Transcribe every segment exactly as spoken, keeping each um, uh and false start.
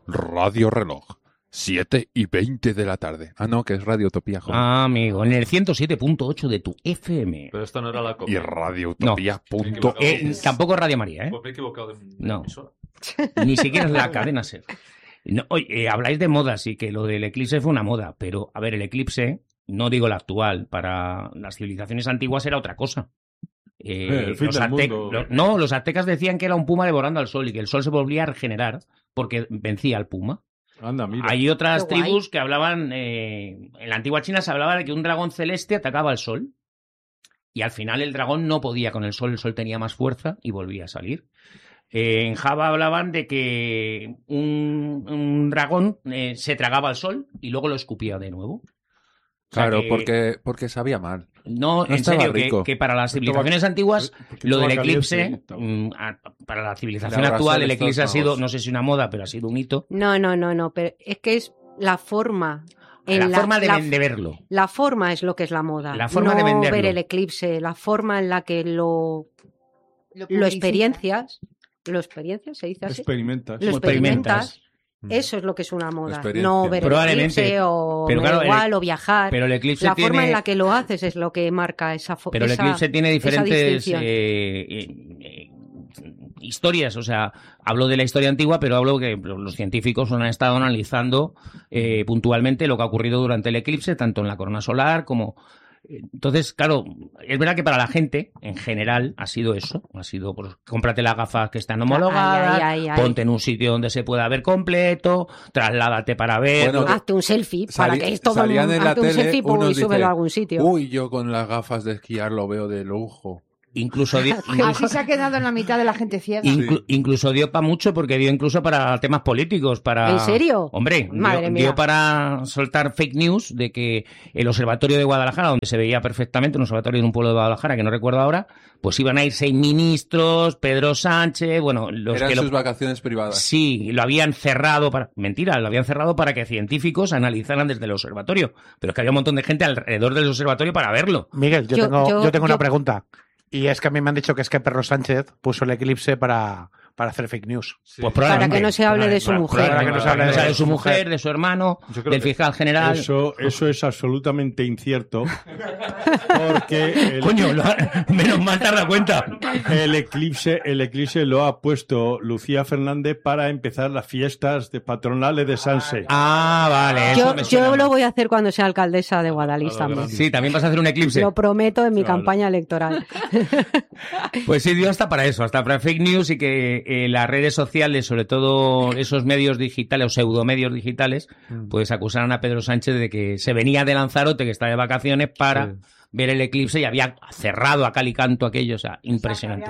Radio Reloj, siete y veinte de la tarde. Ah, no, que es Radio Utopía, joder. Ah, amigo, en el ciento siete punto ocho de tu F M. Pero esta no era la Y Radio Utopía. No. Punto... Eh, tampoco Radio María, ¿eh? Pues me he equivocado de No. emisora. Ni siquiera es la cadena SER. No, oye, eh, habláis de modas y que lo del eclipse fue una moda, pero, a ver, el eclipse, no digo la actual, para las civilizaciones antiguas era otra cosa. Eh, Eh, el fin los del azte- mundo. lo- no, los aztecas decían que era un puma devorando al sol y que el sol se volvía a regenerar porque vencía al puma. Anda, mira. Hay otras Qué guay. tribus que hablaban, eh, en la antigua China se hablaba de que un dragón celeste atacaba al sol y al final el dragón no podía con el sol, el sol tenía más fuerza y volvía a salir. Eh, en Java hablaban de que un, un dragón eh, se tragaba al sol y luego lo escupía de nuevo. O sea Claro, que- porque, porque sabía mal. No, No en estaba serio, que, rico. que para las Porque civilizaciones estaba- antiguas porque lo del estaba eclipse, caliente, estaba- mm, a- para la civilización De actual, el abrazar eclipse ha estos sido, magos. no sé si una moda, pero ha sido un hito. No, no, no, no, pero es que es la forma. en La, forma de, la- ven- de verlo. La forma es lo que es la moda. La forma no de venderlo. ver el eclipse, la forma en la que lo, lo experiencias. ¿Lo experiencias? ¿Se dice así? Experimentas. Lo Como experimentas. experimentas. Eso es lo que es una moda. Experiencia. No ver el Probablemente. eclipse o Pero me da claro, el- igual o viajar. Pero el eclipse la tiene... forma en la que lo haces es lo que marca esa forma. Pero el eclipse tiene diferentes distinción. eh, eh, eh, historias. O sea, hablo de la historia antigua, pero hablo que los científicos han estado analizando eh, puntualmente lo que ha ocurrido durante el eclipse, tanto en la corona solar como... Entonces, claro, es verdad que para la gente, en general, ha sido eso. Ha sido, pues, cómprate las gafas que están homologadas, Ay, ay, ay, ay. ponte en un sitio donde se pueda ver completo, trasládate para ver... Bueno, Hazte un selfie para Salí- que es todo salían un, en la hazte un tele, selfie unos y súbelo dicen, a algún sitio. Uy, yo con las gafas de esquiar lo veo de lujo. Incluso, di- Así se ha quedado en la mitad de la gente ciega. inclu- incluso dio para mucho, porque dio incluso para temas políticos. Para... ¿En serio? Hombre, Madre dio, mía. dio para soltar fake news de que el observatorio de Guadalajara, donde se veía perfectamente, un observatorio en un pueblo de Guadalajara, que no recuerdo ahora, pues iban a ir seis ministros, Pedro Sánchez, bueno, los Eran que sus lo... vacaciones privadas. Sí, lo habían cerrado para... Mentira, lo habían cerrado para que científicos analizaran desde el observatorio. Pero es que había un montón de gente alrededor del observatorio para verlo. Miguel, yo, Yo- tengo, yo- yo tengo yo- una pregunta. Y es que a mí me han dicho que es que Pedro Sánchez puso el eclipse para, para hacer fake news. Pues Para probablemente. que no se hable de su Para- mujer. para que no se hable Para que de su su mujer, mujer. de su hermano, Yo creo del que fiscal general. Eso, eso es absolutamente incierto. Porque el, Coño, lo ha- menos mal te has dado cuenta. el eclipse, el eclipse lo ha puesto Lucía Fernández para empezar las fiestas de patronales de Sanse. Ah, vale. eso Yo, me suena yo más. lo voy a hacer cuando sea alcaldesa de Guadalix también. Sí, también vas a hacer un eclipse. Lo prometo en mi Claro. campaña electoral. Pues sí, dio hasta para eso, hasta para fake news y que eh, las redes sociales, sobre todo esos medios digitales o pseudomedios digitales, pues acusaron a Pedro Sánchez de que se venía de Lanzarote, que está de vacaciones, para Sí. ver el eclipse y había cerrado a cal y canto aquello, o sea, impresionante.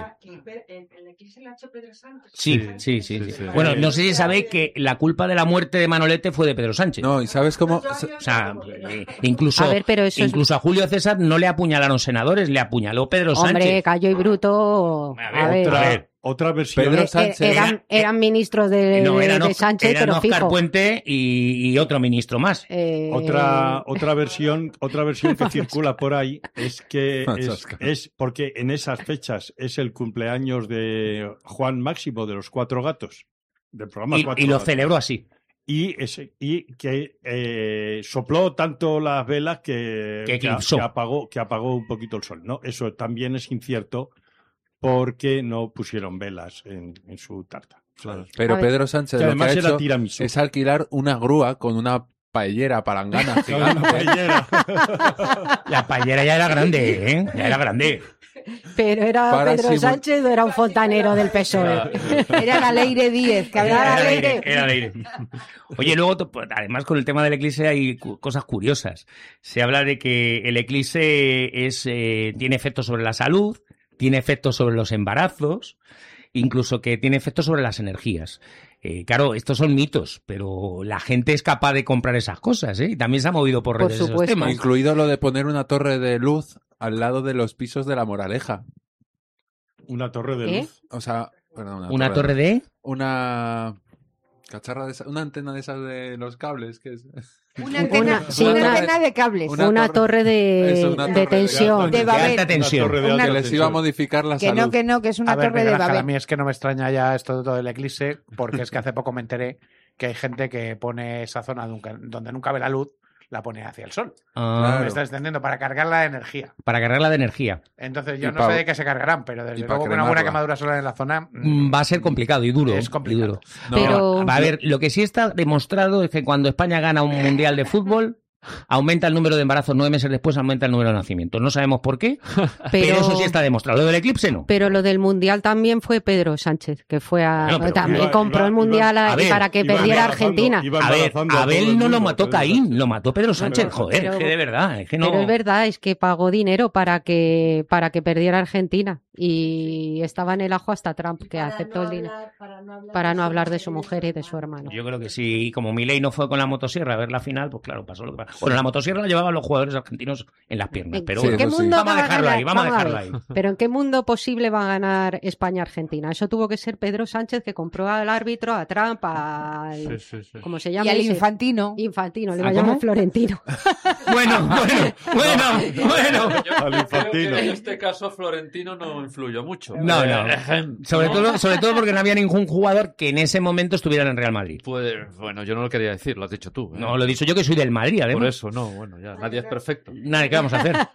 Sí, sí, sí. sí, sí, sí. Bueno, no sé si sabéis que la culpa de la muerte de Manolete fue de Pedro Sánchez. No, ¿y sabes cómo? O sea, eh, incluso, A ver, pero eso es- incluso a Julio César no le apuñalaron senadores, le apuñaló Pedro Hombre, Sánchez. Callo y Bruto. A ver, A ver, otra Otra, vez. otra versión. Pedro eh, Sánchez. eh, eran, eran ministros de, No, eran, de Os- Sánchez, eran pero Óscar fijo. Puente y, y otro ministro más. Eh, Otra, otra versión, otra versión que circula por ahí es que es, Oscar. es porque en esas fechas es el cumpleaños de Juan Máximo de los Cuatro Gatos, del programa Y, Cuatro y lo Gatos. celebró así. Y, ese, y que eh, sopló tanto las velas que, Que que, a- eclipsó. que apagó, que apagó un poquito el sol. ¿No? Eso también es incierto porque no pusieron velas en, en su tarta. ¿sabes? Pero A ver. Pedro Sánchez Que lo que ha además era hecho tiramisú. es alquilar una grúa con una paellera palangana Una gigante. paellera. La paellera ya era grande, ¿eh? Ya era grande. Pero era Para Pedro simu- Sánchez o era un fontanero del P S O E. Era la Leire Díez, que había Era la Leire, Leire. era Leire. Oye, luego, to- pues, además con el tema del eclipse hay cu- cosas curiosas. Se habla de que el eclipse es, eh, tiene efectos sobre la salud, tiene efectos sobre los embarazos, incluso que tiene efectos sobre las energías. Eh, claro, estos son mitos, pero la gente es capaz de comprar esas cosas, ¿eh? Y también se ha movido por Por redes esos supuesto. temas. Incluido lo de poner una torre de luz al lado de los pisos de La Moraleja. Una torre de ¿Eh? luz. O sea, perdón, ¿Una torre de...? Una cacharra de esa- una antena de esas de los cables que es Una antena, Una- sí, una una- antena de cables. una Una, torre- torre, de, Eso, una de torre de- tensión. de De Babel. alta tensión. Una torre de Una- que alta les iba a tensión. modificar la Que salud. no, que no, que es una A ver, torre Miguel de Ángel, a Babel. mí es que no me extraña ya esto de todo el eclipse, porque es que hace poco me enteré que hay gente que pone esa zona nunca- donde nunca ve la luz, la pone hacia el sol. Ah, Me está extendiendo para cargarla de energía. para cargarla de energía. Entonces yo Y no pa- sé de qué se cargarán, pero desde y pa luego que una buena cremarla. quemadura solar en la zona Mm, Va a ser complicado y duro. Es y complicado. duro. No, Pero- Va a ver, lo que sí está demostrado es que cuando España gana un mundial de fútbol, aumenta el número de embarazos nueve meses después, aumenta el número de nacimientos. No sabemos por qué, pero, eso sí está demostrado. Lo del eclipse no. Pero lo del mundial también fue Pedro Sánchez, que fue a. Bueno, pero también iba- compró iba- el mundial iba- a- a ver, para que iba perdiera embarazando, Argentina. iba A ver, embarazando a todo Abel el no lo mundo, mató Pedro Caín, Sánchez. lo mató Pedro Sánchez, Pero- joder, pero- es que de verdad, es que no... Pero es verdad, es que pagó dinero para que para que perdiera Argentina y estaba en el ajo hasta Trump, que aceptó el dinero para no hablar de su mujer y de su hermano. Yo creo que sí, y como Milei no fue con la motosierra a ver la final, pues claro, pasó lo que pasó. Bueno, la motosierra la llevaban los jugadores argentinos en las piernas, pero Sí, ¿En qué eso sí. mundo vamos a va dejarlo ganar? ahí, vamos a Vamos a dejarlo ver. ahí. Pero ¿en qué mundo posible va a ganar España-Argentina? Eso tuvo que ser Pedro Sánchez, que compró al árbitro, a Trump, al... Sí, sí, sí. ¿Cómo se Y llama? al ese? infantino. Infantino, le ¿Ah, va a llamar cómo? Florentino. Bueno, bueno, bueno, bueno. Yo Al creo infantino. que en este caso Florentino no influyó mucho. No, no. Eh, Sobre no. todo, sobre todo porque no había ningún jugador que en ese momento estuviera en el Real Madrid. Pues, bueno, yo no lo quería decir, lo has dicho tú. ¿eh? No, lo he dicho yo que soy del Madrid, Por además. eso, no, bueno, ya, nadie es perfecto. Nada, ¿qué vamos a hacer?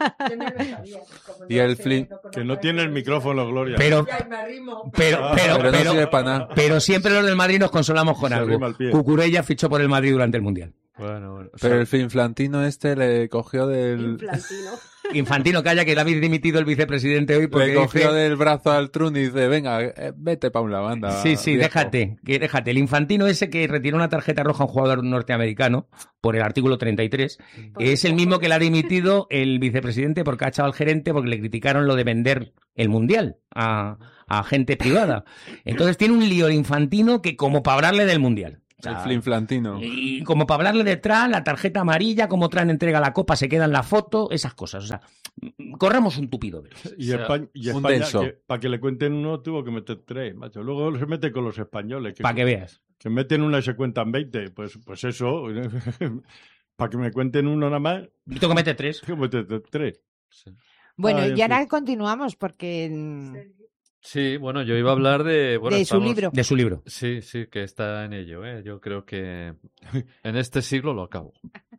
Y el flip. Que no tiene el micrófono, Gloria. Pero, pero, Ah, pero, Pero no pero, sirve para nada. pero siempre los del Madrid nos consolamos con Se algo. arrima el pie. Cucurella fichó por el Madrid durante el Mundial. Bueno, bueno. o Pero sea, el finflantino este le cogió del... Infantino, calla, que le habéis dimitido el vicepresidente hoy porque Le cogió dice- del brazo al Trun y dice, venga, eh, vete para una banda. Sí, sí, viejo". déjate, que déjate. El Infantino ese que retiró una tarjeta roja a un jugador norteamericano por el artículo treinta y tres es el mismo que le ha dimitido el vicepresidente porque ha echado al gerente porque le criticaron lo de vender el Mundial a, a gente privada. Entonces tiene un lío el Infantino que como para hablarle del Mundial. O sea, El flinflantino. y como para hablarle detrás, la tarjeta amarilla, como traen entrega la copa, se queda en la foto, esas cosas. O sea, corramos un tupido velo. Y O sea, España, y un España denso. que, para que le cuenten uno, tuvo que meter tres, macho. Luego se mete con los españoles. Que, Para que veas. que meten una y se cuentan veinte. Pues, pues eso. Para que me cuenten uno nada más, Yo tengo que meter tres. tengo que meter tres. sí. Bueno, Ay, y ahora en fin. continuamos porque mm, Sí, bueno, yo iba a hablar de... Bueno, de su estamos- libro. De su libro. Sí, sí, que está en ello, ¿eh? Yo creo que en este siglo lo acabo.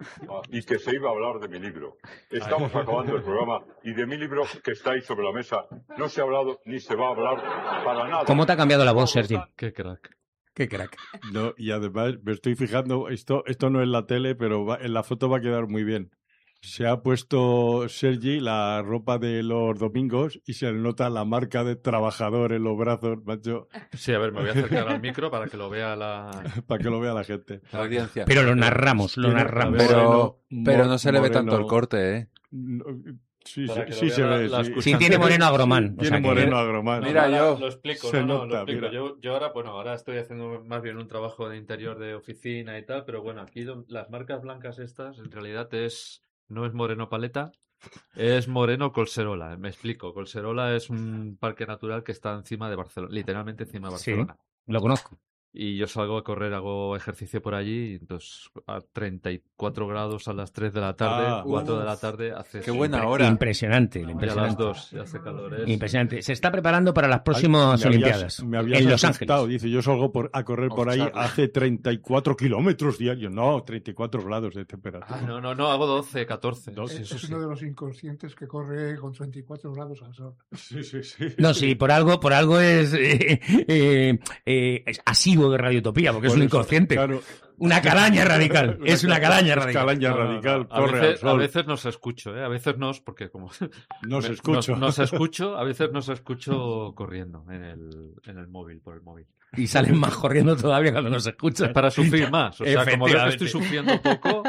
Y que se iba a hablar de mi libro. Estamos acabando el programa y de mi libro que está ahí sobre la mesa no se ha hablado ni se va a hablar para nada. ¿Cómo te ha cambiado la voz, Sergi? Qué crack. Qué crack. No, y además me estoy fijando, esto, esto no es la tele, pero va- en la foto va a quedar muy bien. Se ha puesto Sergi la ropa de los domingos y se le nota la marca de trabajador en los brazos, macho, Sí, a ver, me voy a acercar al micro para que lo vea la... para que lo vea la gente. La audiencia. Pero lo narramos, lo Tiene- narramos. Pero, Moreno, pero mo- no se le ve tanto el moreno. corte, ¿eh? No, Sí, Para sí, que lo sí vea se la- ve. la sí. escucha. Sí, tiene moreno agromán. o Tiene sea que- moreno agromán. Mira, ahora yo- Lo explico, se no, no, nota, lo explico. mira. Yo, yo ahora, bueno, ahora estoy haciendo más bien un trabajo de interior de oficina y tal, pero bueno, aquí lo- las marcas blancas estas, en realidad es no es moreno paleta, es moreno Colserola. Me explico. Colserola es un parque natural que está encima de Barcelona, literalmente encima de Sí. Barcelona. Lo conozco. Y yo salgo a correr, hago ejercicio por allí, y entonces a treinta y cuatro grados a las tres de la tarde, Ah. cuatro de la tarde, hace Qué buena siempre- hora. Impresionante, Y a las impresionante. dos, ya hace calor. es- Impresionante. Se está preparando para las Ay, próximas me habías- Olimpiadas. me habías En Los asustado. Ángeles. Dice, yo salgo por, a correr por ahí, Ostras. hace treinta y cuatro kilómetros diarios. No, treinta y cuatro grados de temperatura. Ah, no, no, no, hago doce, catorce. doce, Sí, Es, eso es sí. uno de los inconscientes que corre con treinta y cuatro grados al sol. Sí, sí, sí. No, sí, por algo, por algo es, eh, eh, eh, es asiduo de Radiotopía, porque es Por un eso, inconsciente. claro. Una calaña radical. Es una calaña Es radical. calaña No, no, no. radical, A corre al veces, a sol. veces no se escucho, ¿eh? A veces no, porque como... No se me- escucha. No, no se escucho, a veces no se escucho corriendo en el, en el móvil, por el móvil. Y salen más corriendo todavía cuando nos Es escuchan. para sufrir más. O sea, como veo que estoy Efectivamente. sufriendo poco...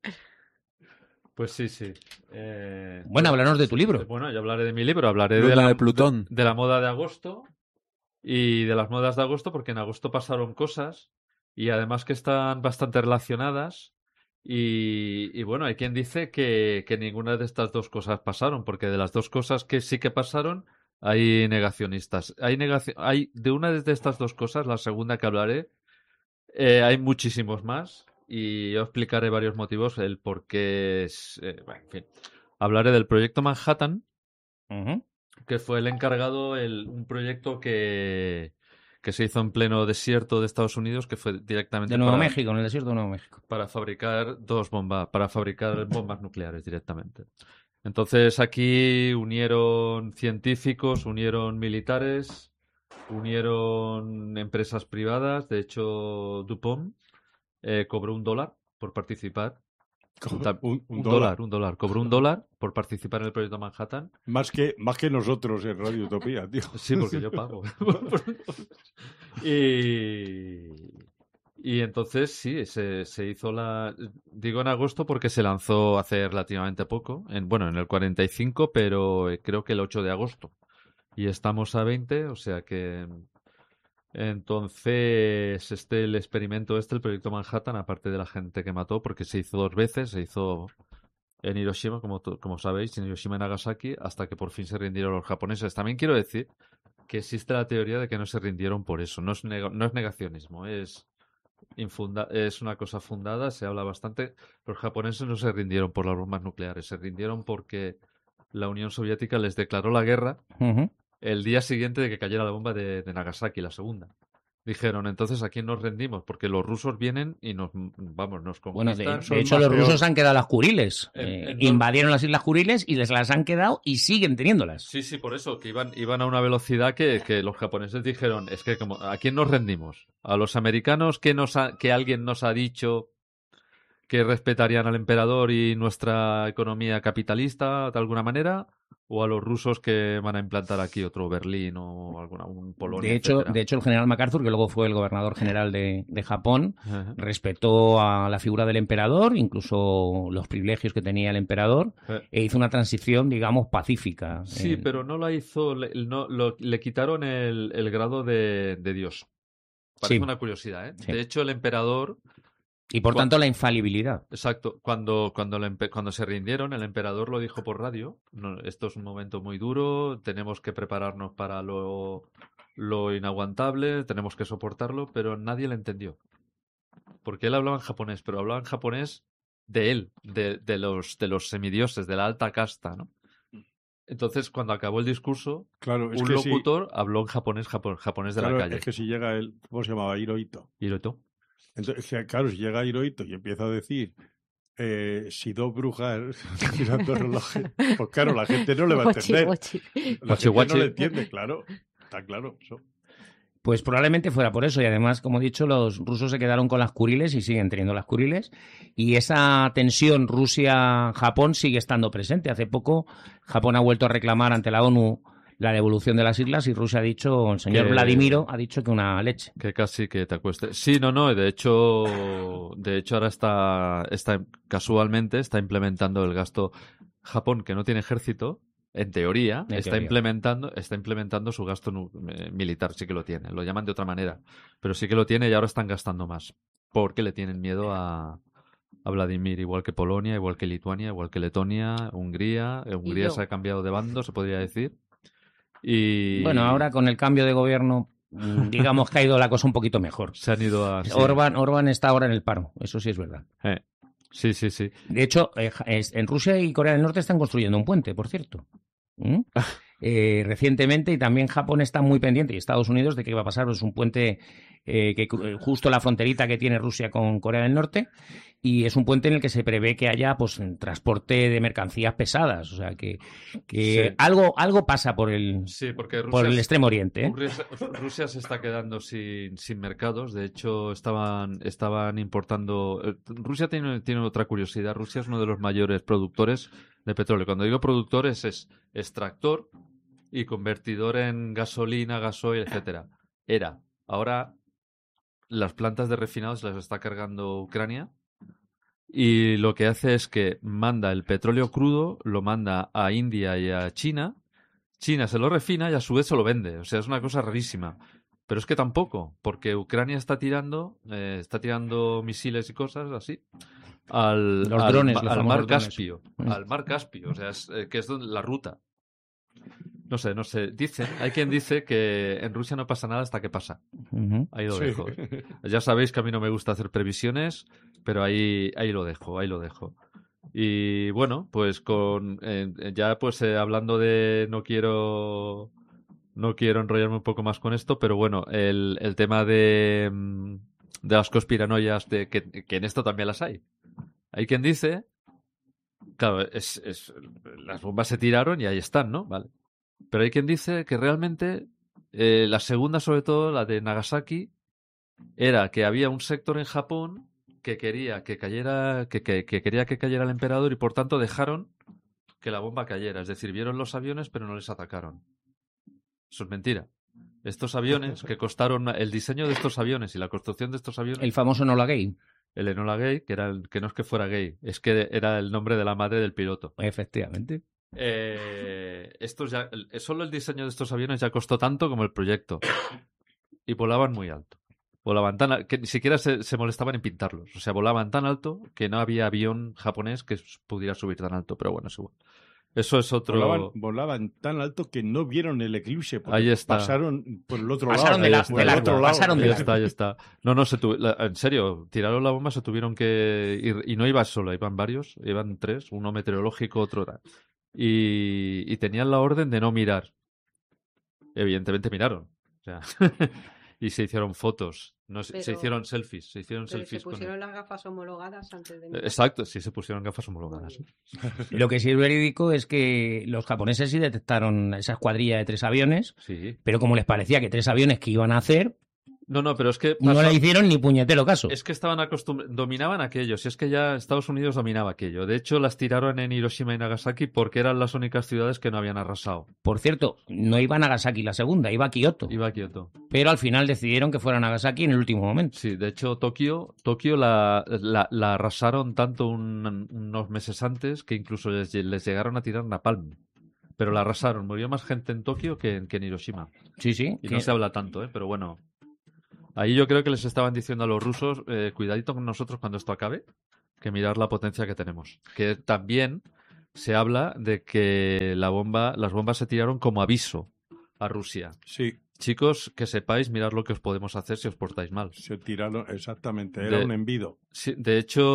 Pues sí, sí. Eh, Bueno, háblanos de tu libro. Bueno, yo hablaré de mi libro, hablaré de Luna la, de Plutón. de la moda de agosto y de las modas de agosto, porque en agosto pasaron cosas y además que están bastante relacionadas. Y, y bueno, hay quien dice que, que ninguna de estas dos cosas pasaron, porque de las dos cosas que sí que pasaron, hay negacionistas. Hay, negaci- hay de una de estas dos cosas, la segunda que hablaré, eh, hay muchísimos más y yo explicaré varios motivos, el por qué es... eh, bueno, en fin. Hablaré del proyecto Manhattan, Ujú. que fue el encargado, el, un proyecto que, que se hizo en pleno desierto de Estados Unidos, que fue directamente De Nuevo para, México, en el desierto de Nuevo México. para fabricar dos bombas, para fabricar bombas nucleares directamente. Entonces aquí unieron científicos, unieron militares, unieron empresas privadas. De hecho, DuPont eh, cobró un dólar por participar. Un, Ta- un un dólar. dólar, un dólar. Cobró un dólar por participar en el proyecto Manhattan. Más que, más que nosotros en Radio Utopía, tío. Sí, porque yo pago. y, y entonces sí, se, se hizo la... Digo en agosto porque se lanzó hace relativamente poco. En, bueno, en el cuarenta y cinco, pero eh, creo que el ocho de agosto. Y estamos a veinte, o sea que... Entonces, este, el experimento este, el proyecto Manhattan, aparte de la gente que mató, porque se hizo dos veces, se hizo en Hiroshima, como, to- como sabéis, en Hiroshima y Nagasaki, hasta que por fin se rindieron los japoneses. También quiero decir que existe la teoría de que no se rindieron por eso. No es, nega- no es negacionismo, es, infunda- es una cosa fundada, se habla bastante. Los japoneses no se rindieron por las bombas nucleares, se rindieron porque la Unión Soviética les declaró la guerra Ujú. el día siguiente de que cayera la bomba de, de Nagasaki, la segunda. Dijeron, entonces, ¿a quién nos rendimos? Porque los rusos vienen y nos, vamos, nos Bueno, de, conquistan. de son hecho, más los peor. rusos han quedado las Kuriles. En- Eh, en- invadieron las Islas Kuriles y les las han quedado y siguen teniéndolas. Sí, sí, por eso, que iban, iban a una velocidad que, que los japoneses dijeron, es que como, ¿a quién nos rendimos? ¿A los americanos que, nos ha- que alguien nos ha dicho que respetarían al emperador y nuestra economía capitalista de alguna manera? ¿O a los rusos que van a implantar aquí otro Berlín o alguna un Polonia, De hecho, etcétera? de hecho, el general MacArthur, que luego fue el gobernador general de, de Japón, Ajá. respetó a la figura del emperador, incluso los privilegios que tenía el emperador, Eh. e hizo una transición, digamos, pacífica. Sí, Eh, pero no la hizo, le, no, lo- le quitaron el, el grado de, de Dios. Parece Sí. una curiosidad, ¿eh? Sí. De hecho, el emperador, Y por Cua- tanto, la infalibilidad. exacto, cuando, cuando, el empe- cuando se rindieron, el emperador lo dijo por radio, "No, esto es un momento muy duro, tenemos que prepararnos para lo, lo inaguantable, tenemos que soportarlo", pero nadie le entendió. Porque él hablaba en japonés, pero hablaba en japonés de él, de, de los, de los semidioses, de la alta casta, ¿no? Entonces, cuando acabó el discurso, Claro, es un que si, locutor habló en japonés, japo- japonés de claro, la calle. es que si llega el, ¿cómo se llamaba? Hirohito. Hirohito. Entonces, que, claro, si llega Hirohito y empieza a decir, eh, si dos brujas tiran dos relojes, pues claro, la gente no le va a Guachi, entender. guachi. La gente Guachi, guachi. no le entiende, claro. Está claro. Eso. Pues probablemente fuera por eso. Y además, como he dicho, los rusos se quedaron con las Kuriles y siguen teniendo las Kuriles. Y esa tensión Rusia-Japón sigue estando presente. Hace poco, Japón ha vuelto a reclamar ante la ONU la devolución de las islas y Rusia ha dicho, el señor Que- Vladimiro ha dicho que una leche. Que casi que te acuestes. Sí, no, no, de hecho, de hecho ahora está, está casualmente está implementando el gasto. Japón, que no tiene ejército, en teoría, En está teoría. implementando, está implementando su gasto nu- eh, militar, sí que lo tiene, lo llaman de otra manera, pero sí que lo tiene y ahora están gastando más, porque le tienen miedo a, a Vladimir, igual que Polonia, igual que Lituania, igual que Letonia, Hungría. Eh, Hungría yo. se ha cambiado de bando, se podría decir. Y Bueno, ahora con el cambio de gobierno, mm, digamos que ha ido la cosa un poquito mejor. se han ido a... sí. Orbán, Orbán está ahora en el paro, eso sí es verdad. Eh, Sí, sí, sí. De hecho, eh, ja- es- en Rusia y Corea del Norte están construyendo un puente, por cierto. ¿Mm? Eh, recientemente, y también Japón está muy pendiente, y Estados Unidos, de qué va a pasar. Es un puente eh, que cru- eh, justo la fronterita que tiene Rusia con Corea del Norte, y es un puente en el que se prevé que haya pues transporte de mercancías pesadas. O sea, que, que Sí. algo, algo pasa por el, Sí, porque por Rusia, el Extremo Oriente. ¿eh? Rusia, Rusia se está quedando sin, sin mercados. De hecho, estaban, estaban importando. eh, Rusia tiene, tiene otra curiosidad. Rusia es uno de los mayores productores de petróleo. Cuando digo productores es extractor y convertidor en gasolina, gasoil, etcétera. Era. Ahora las plantas de refinados las está cargando Ucrania. Y lo que hace es que manda el petróleo crudo, lo manda a India y a China. China se lo refina y a su vez se lo vende. O sea, es una cosa rarísima. Pero es que tampoco, porque Ucrania está tirando, eh, está tirando misiles y cosas así al, Los al drones, ma- los al famosos mar drones. Caspio. Mm. Al mar Caspio, o sea, es, eh, que es donde- la ruta. No sé, no sé. Dicen, hay quien dice que en Rusia no pasa nada hasta que pasa. Ujú. Ahí lo Sí. dejo. Ya sabéis que a mí no me gusta hacer previsiones, pero ahí, ahí lo dejo, ahí lo dejo. Y bueno, pues con eh, ya pues eh, hablando de no quiero no quiero enrollarme un poco más con esto, pero bueno, el, el tema de, de las conspiranoias, de que, que en esto también las hay. Hay quien dice, claro, es, es, las bombas se tiraron y ahí están, ¿no? Vale. Pero hay quien dice que realmente eh, la segunda, sobre todo, la de Nagasaki, era que había un sector en Japón que quería que cayera, que, que, que quería que cayera el emperador y por tanto dejaron que la bomba cayera. Es decir, vieron los aviones pero no les atacaron. Eso es mentira. Estos aviones que costaron, el diseño de estos aviones y la construcción de estos aviones. El famoso Enola Gay. El Enola Gay, que era el, que no es que fuera gay, es que era el nombre de la madre del piloto. Efectivamente. Eh, estos ya, solo el diseño de estos aviones ya costó tanto como el proyecto. Y volaban muy alto. Volaban tan que ni siquiera se, se molestaban en pintarlos. O sea, volaban tan alto que no había avión japonés que pudiera subir tan alto. Pero bueno, es igual. Eso es otro. Volaban, volaban tan alto que no vieron el eclipse. Ahí está. Pasaron por el otro pasaron lado. De la, por de el la, otro lado. Pasaron de ahí la. está, ahí está. No, no, se tu... la, en serio, tiraron la bomba, se tuvieron que ir. Y no iba solo, iban varios, iban tres, uno meteorológico, otro era. Y, y tenían la orden de no mirar. Evidentemente miraron. O sea. Y se hicieron fotos, no, Pero, se hicieron selfies, se hicieron pero selfies. se pusieron con las gafas homologadas antes de mirar. Exacto, sí se pusieron gafas homologadas. Lo que sí es verídico es que los japoneses sí detectaron esa escuadrilla de tres aviones, sí. Pero como les parecía que tres aviones que iban a hacer, no, no, pero es que pasó, no le hicieron ni puñetero caso. Es que estaban acostumbrados, dominaban aquello, si es que ya Estados Unidos dominaba aquello. De hecho, las tiraron en Hiroshima y Nagasaki porque eran las únicas ciudades que no habían arrasado. Por cierto, no iba a Nagasaki la segunda, iba a Kioto. Iba a Kioto. Pero al final decidieron que fuera Nagasaki en el último momento. Sí, de hecho, Tokio, Tokio la, la, la arrasaron tanto un, unos meses antes que incluso les, les llegaron a tirar napalm. Pero la arrasaron, murió más gente en Tokio que en, que en Hiroshima. Sí, sí. Y que... no se habla tanto, ¿eh? Pero bueno... Ahí yo creo que les estaban diciendo a los rusos, eh, cuidadito con nosotros cuando esto acabe, que mirar la potencia que tenemos. Que también se habla de que la bomba, las bombas se tiraron como aviso a Rusia. Sí. Chicos, que sepáis, mirad lo que os podemos hacer si os portáis mal. Se tiraron, exactamente, era de, un envido. Sí, de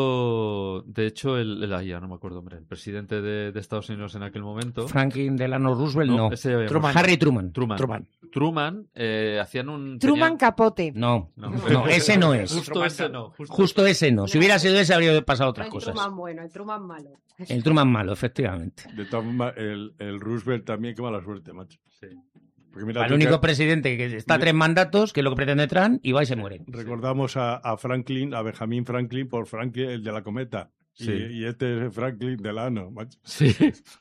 hecho, de hecho el, el ah, ya no me acuerdo, hombre, el presidente de, de Estados Unidos en aquel momento. Franklin Delano Roosevelt, no. no. Ese ya Truman. Harry Truman. Truman. Truman. Truman eh, hacían un... Truman tenían... Capote. No, no, no, ese no es. Justo ese no. Justo, justo ese no. Si hubiera sido ese, habría pasado otras el cosas. El Truman bueno, el Truman malo. El Truman malo, efectivamente. De todas formas, el, el Roosevelt también, qué mala suerte, macho. Sí. Mira, el único que... presidente que está a tres mandatos, que es lo que pretende Trump, y va y se muere. Recordamos a, a Franklin, a Benjamin Franklin, por Franklin, el de la cometa. Sí. Y, y este es Franklin Delano, macho. Sí.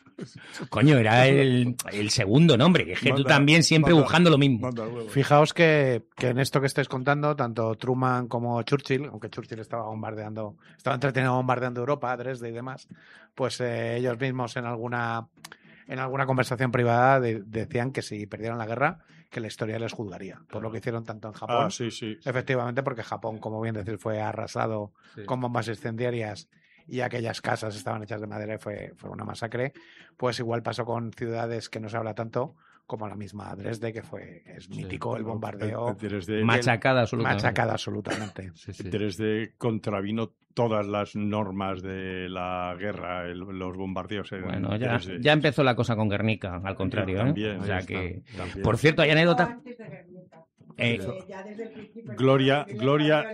Coño, era el, el segundo nombre, que es que manda, tú también siempre manda, buscando lo mismo. Fijaos que, que en esto que estáis contando, tanto Truman como Churchill, aunque Churchill estaba bombardeando, estaba entretenido bombardeando Europa, Dresde y demás, pues eh, ellos mismos en alguna... en alguna conversación privada de, decían que si perdieran la guerra, que la historia les juzgaría por lo que hicieron tanto en Japón. Ah, sí, sí. Efectivamente, porque Japón, como bien decir, fue arrasado sí. con bombas incendiarias y aquellas casas estaban hechas de madera y fue, fue una masacre. Pues igual pasó con ciudades que no se habla tanto, como la misma Dresde, que fue es mítico sí, el bombardeo. Dresde, machacada absolutamente. Machacada absolutamente. Sí, sí. Dresde contravino todas las normas de la guerra, el, los bombardeos. En bueno, ya, ya empezó la cosa con Guernica, al contrario. También, ¿eh? O sea que, también. Por cierto, hay anécdota. Eh, Gloria, Gloria,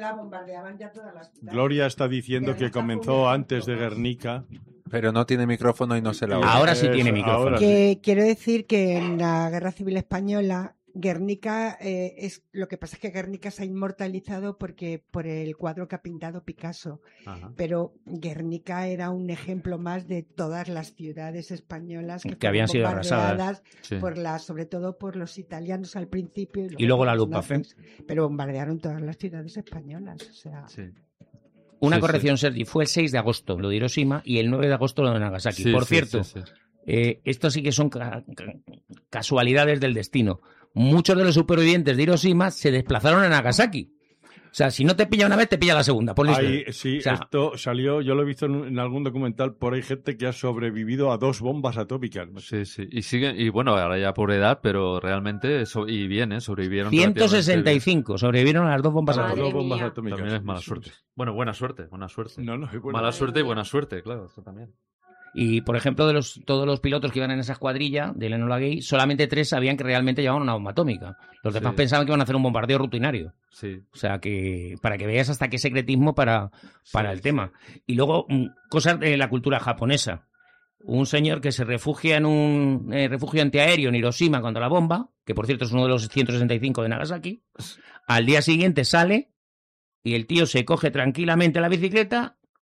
Gloria está diciendo que comenzó antes de Guernica. Pero no tiene micrófono y no se la oye. Ahora sí tiene micrófono. Que, sí. Quiero decir que en la Guerra Civil Española Guernica eh, es lo que pasa es que Guernica se ha inmortalizado porque por el cuadro que ha pintado Picasso. Ajá. Pero Guernica era un ejemplo más de todas las ciudades españolas que, que habían sido arrasadas, sí. por la, sobre todo por los italianos al principio y luego, y luego la Luftwaffe. Pero bombardearon todas las ciudades españolas. O sea. Sí. Una sí, corrección, sí. Sergi, fue el seis de agosto lo de Hiroshima y el nueve de agosto lo de Nagasaki. Sí, Por sí, cierto, sí, sí. Eh, esto sí que son ca ca casualidades del destino. Muchos de los supervivientes de Hiroshima se desplazaron a Nagasaki. O sea, si no te pilla una vez, te pilla la segunda. Por ahí, sí, o sea, esto salió, yo lo he visto en, en algún documental, por ahí gente que ha sobrevivido a dos bombas atómicas. Sí, sí. Y siguen, y bueno, ahora ya por edad, pero realmente, so, y bien, ¿eh? Sobrevivieron. ciento sesenta y cinco sobrevivieron a las dos bombas, a atómicas. dos bombas atómicas. También es mala suerte. Bueno, buena suerte, buena suerte. No, no, buena mala suerte y buena suerte, claro, esto también. Y, por ejemplo, de los todos los pilotos que iban en esa escuadrilla del Enola Gay, solamente tres sabían que realmente llevaban una bomba atómica. Los demás Sí. pensaban que iban a hacer un bombardeo rutinario. Sí. O sea, que para que veas hasta qué secretismo para, para Sí, el tema. Y luego, mm, cosas de la cultura japonesa. Un señor que se refugia en un eh, refugio antiaéreo en Hiroshima contra la bomba, que por cierto es uno de los ciento sesenta y cinco de Nagasaki, al día siguiente sale y el tío se coge tranquilamente la bicicleta,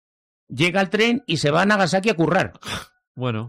llega al tren y se va a Nagasaki a currar. Bueno,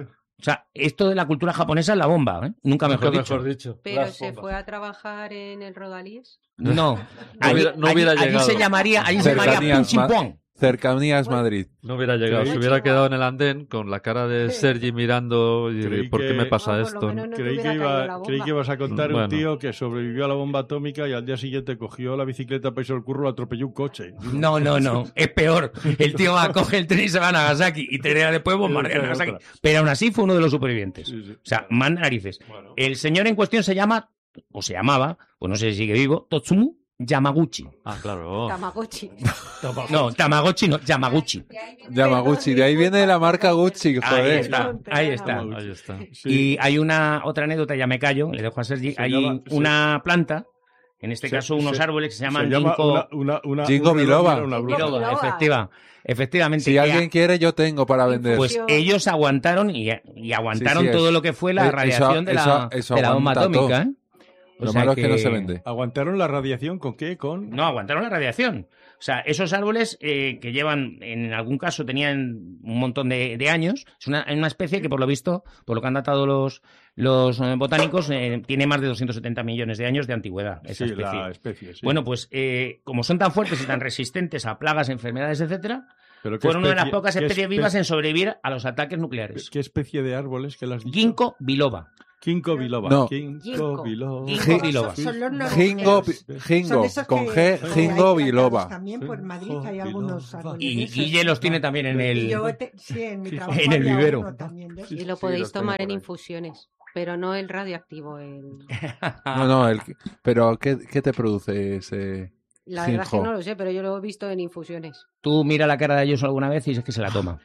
O sea, esto de la cultura japonesa es la bomba, ¿eh? Nunca mejor nunca dicho. mejor dicho. Pero Las se bombas. fue a trabajar en el Rodalíes. No, No allí, hubiera- no hubiera allí- allí llegado. se llamaría, allí se llamaría Cercanías, Pum ma- Chim Pong. Cercanías Madrid. No hubiera llegado, Sí. se hubiera quedado en el andén con la cara de Sergi mirando y Creí ¿por qué que- me pasa No, por lo esto? menos no te Creí que, hubiera caído la iba, bomba. creí que ibas a contar Bueno. un tío que sobrevivió a la bomba atómica y al día siguiente cogió la bicicleta para irse al curro y atropelló un coche. No, no, no, es peor. El tío va, coge el tren y se va a Nagasaki y tres días después bombardea Sí, Nagasaki. otra. Pero aún así fue uno de los supervivientes. Sí, sí. O sea, más narices. Bueno. El señor en cuestión se llama, o se llamaba, pues no sé si sigue vivo, Totsumu Yamaguchi. Ah, claro. Tamagotchi. No, Tamagotchi no, Yamaguchi. Yamaguchi, de ahí viene la marca Gucci, Ahí joder. está, ahí está. Ahí está. Sí. Y hay una otra anécdota, ya me callo, le dejo a Sergi. Se Hay llama- se- una planta, en este Se- caso unos se- árboles que se Se llaman llama ginkgo una, una, una, Jingo una biloba. era una bruja. biloba, biloba. efectiva, efectivamente. Si que alguien quiere, yo tengo para vender. Pues Infusión. ellos aguantaron y, y aguantaron Sí, sí, todo es- lo que fue la eso- radiación de la, eso- eso de la bomba aguanta atómica. todo. ¿eh? O Lo sea malo es que no se vende. ¿Aguantaron la radiación con qué? Con... No, aguantaron la radiación. O sea, esos árboles eh, que llevan, en algún caso, tenían un montón de, de años. Es una, una especie que, por lo visto, por lo que han datado los, los eh, botánicos, eh, tiene más de doscientos setenta millones de años de antigüedad. Esa Sí, especie. la especie, sí. Bueno, pues eh, como son tan fuertes y tan resistentes a plagas, enfermedades, etcétera, ¿Pero qué fueron una de las especie- pocas qué especies espe- vivas en sobrevivir a los ataques nucleares. ¿Qué especie de árboles que las dicho? Ginkgo biloba. Ginkgo biloba. No. Ginkgo Ginkgo. biloba. Ginkgo biloba. Son, son los noruegos. Jingo, Son Jingo, esos con que- G, que hay Jingo plantados biloba. También por Madrid hay Jingo algunos biloba. árboles Y de esos. Guille los tiene también en Y el... yo te- sí, en mi trabajo En el había vivero. uno también de esos. Y lo Sí, podéis los tengo tomar por en ahí. infusiones, pero no el radioactivo. El... No, no, el, pero ¿qué, qué te produce ese La verdad es que Ginkgo? no lo sé, pero yo lo he visto en infusiones. Tú mira la cara de ellos alguna vez y es que se la toma.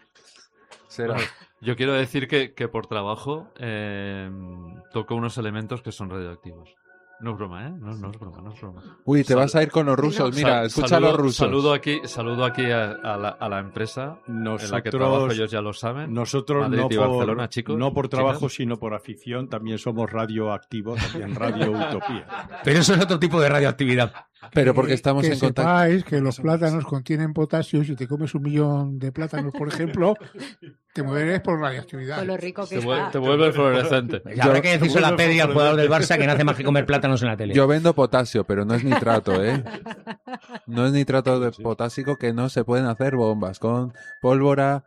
Será. Yo quiero decir que, que por trabajo eh, toco unos elementos que son radioactivos. No es broma, ¿eh? No, no es broma, no es broma. Uy, te Sal- vas a ir con los rusos. Mira, Sal- escucha saludo, a los rusos. Saludo aquí, saludo aquí a, a la, a la empresa en la que trabajo, Nosotros, ellos ya lo saben. nosotros Madrid no, y por, Barcelona, chicos, no por chicas. trabajo, sino por afición, también somos radioactivos, también Radio Utopía. Pero eso es otro tipo de radioactividad. Pero porque Que- estamos que en contacto. sepáis que los plátanos contienen potasio. Si te comes un millón de plátanos, por ejemplo, te mueres por radioactividad. Con lo rico que Te, vuel- está. te vuelve fluorescente. Y habrá que decirse la pedi al jugador del Barça que no hace más que comer plátanos en la tele. Yo vendo potasio, pero no es nitrato, ¿eh? No es nitrato de potásico, que no se pueden hacer bombas con pólvora.